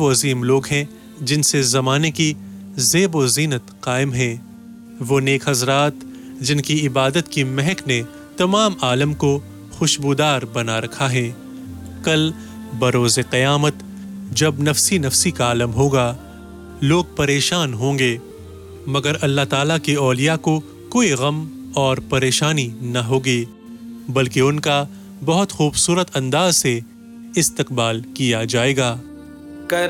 वो अजीम लोग हैं जिनसे ज़माने की ज़ेब व ज़ीनत कायम है। वो नेक हज़रात जिनकी इबादत की महक ने तमाम आलम को खुशबूदार बना रखा है। कल बरोज़े क़यामत जब नफसी नफसी का आलम होगा, लोग परेशान होंगे, मगर अल्लाह ताला के औलिया को कोई गम और परेशानी न होगी, बल्कि उनका बहुत खूबसूरत अंदाज से इस्तकबाल किया जाएगा।